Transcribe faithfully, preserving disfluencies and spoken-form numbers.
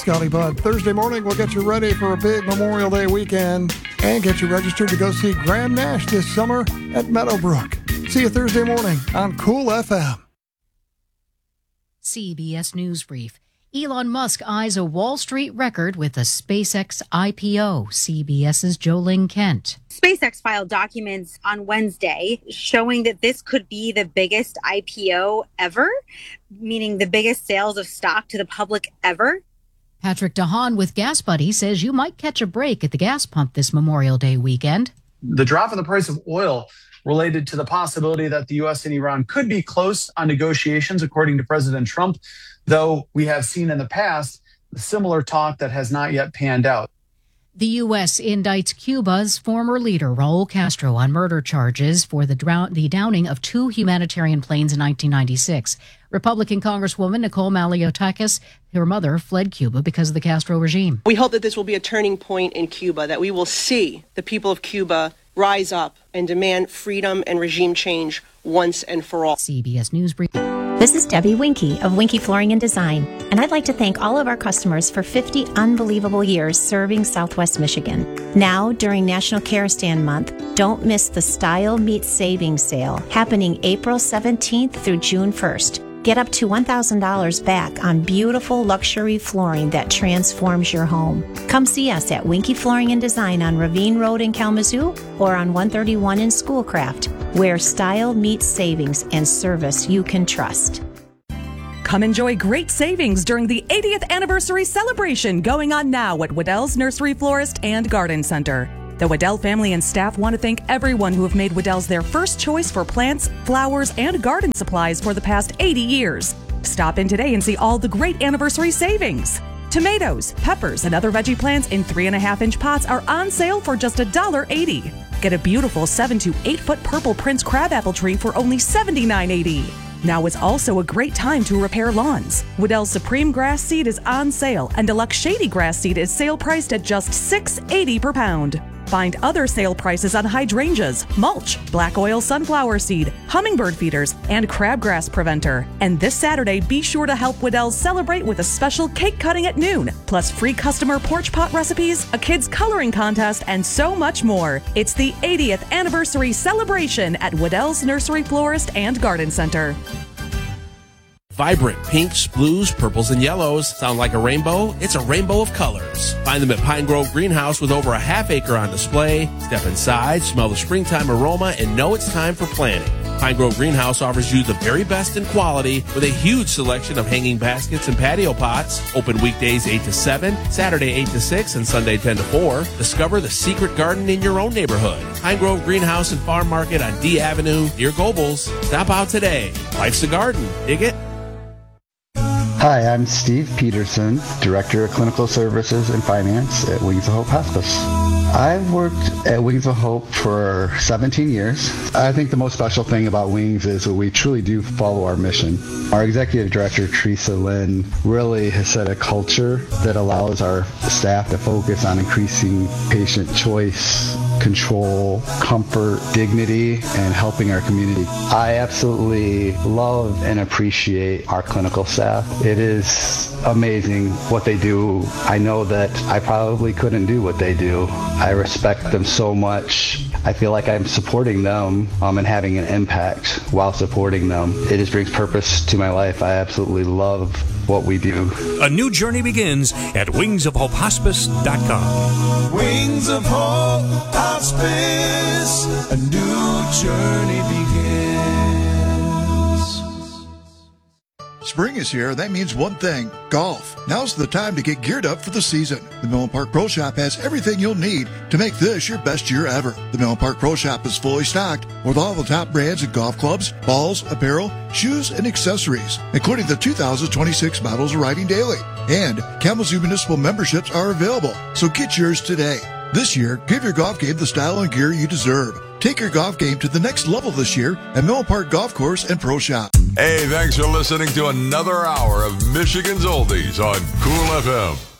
Scotty Bud. Thursday morning, we'll get you ready for a big Memorial Day weekend and get you registered to go see Graham Nash this summer at Meadowbrook. See you Thursday morning on Cool F M. C B S News Brief. Elon Musk eyes a Wall Street record with a SpaceX I P O. CBS's Jolene Kent. SpaceX filed documents on Wednesday showing that this could be the biggest I P O ever, meaning the biggest sales of stock to the public ever. Patrick DeHaan with Gas Buddy says you might catch a break at the gas pump this Memorial Day weekend. The drop in the price of oil related to the possibility that the U S and Iran could be close on negotiations, according to President Trump, though we have seen in the past similar talk that has not yet panned out. The U S indicts Cuba's former leader, Raul Castro, on murder charges for the, drown- the downing of two humanitarian planes in nineteen ninety-six. Republican Congresswoman Nicole Maliotakis, her mother, fled Cuba because of the Castro regime. We hope that this will be a turning point in Cuba, that we will see the people of Cuba rise up and demand freedom and regime change once and for all. C B S News Brief. This is Debbie Winkie of Winkie Flooring and Design, and I'd like to thank all of our customers for fifty unbelievable years serving Southwest Michigan. Now, during National Care Stand Month, don't miss the Style Meets Savings Sale happening April seventeenth through June first. Get up to one thousand dollars back on beautiful luxury flooring that transforms your home. Come see us at Winkie Flooring and Design on Ravine Road in Kalamazoo or on one thirty-one in Schoolcraft, where style meets savings and service you can trust. Come enjoy great savings during the eightieth anniversary celebration going on now at Waddell's Nursery Florist and Garden Center. The Waddell family and staff want to thank everyone who have made Waddell's their first choice for plants, flowers, and garden supplies for the past eighty years. Stop in today and see all the great anniversary savings. Tomatoes, peppers, and other veggie plants in three and a half inch pots are on sale for just one dollar eighty. Get a beautiful seven to eight foot purple Prince crabapple tree for only seventy-nine eighty. Now is also a great time to repair lawns. Waddell's Supreme Grass Seed is on sale, and Deluxe Shady Grass Seed is sale priced at just six eighty per pound. Find other sale prices on hydrangeas, mulch, black oil sunflower seed, hummingbird feeders, and crabgrass preventer. And this Saturday, be sure to help Waddell's celebrate with a special cake cutting at noon, plus free customer porch pot recipes, a kids coloring contest, and so much more. It's the eightieth anniversary celebration at Waddell's Nursery Florist and Garden Center. Vibrant pinks, blues, purples, and yellows. Sound like a rainbow? It's a rainbow of colors. Find them at Pine Grove Greenhouse with over a half acre on display. Step inside, smell the springtime aroma, and know it's time for planting. Pine Grove Greenhouse offers you the very best in quality with a huge selection of hanging baskets and patio pots. Open weekdays eight to seven, Saturday eight to six, and Sunday ten to four. Discover the secret garden in your own neighborhood. Pine Grove Greenhouse and Farm Market on D Avenue near Gobles. Stop out today. Life's a garden. Dig it? Hi, I'm Steve Peterson, Director of Clinical Services and Finance at Wings of Hope Hospice. I've worked at Wings of Hope for seventeen years. I think the most special thing about Wings is that we truly do follow our mission. Our Executive Director, Teresa Lynn, really has set a culture that allows our staff to focus on increasing patient choice, control, comfort, dignity, and helping our community. I absolutely love and appreciate our clinical staff. It is amazing what they do. I know that I probably couldn't do what they do. I respect them so much. I feel like I'm supporting them um, and having an impact while supporting them. It just brings purpose to my life. I absolutely love what we do. A new journey begins at wings of hope hospice dot com. Wings of Hope Hospice, a new journey begins. Spring is here. That means one thing, golf. Now's the time to get geared up for the season. The Millen Park Pro Shop has everything you'll need to make this your best year ever. The Millen Park Pro Shop is fully stocked with all the top brands in golf clubs, balls, apparel, shoes, and accessories, including the two thousand twenty-six models arriving daily. And Kalamazoo Municipal memberships are available, so get yours today. This year, give your golf game the style and gear you deserve. Take your golf game to the next level this year at Millen Park Golf Course and Pro Shop. Hey, thanks for listening to another hour of Michigan's Oldies on Cool F M.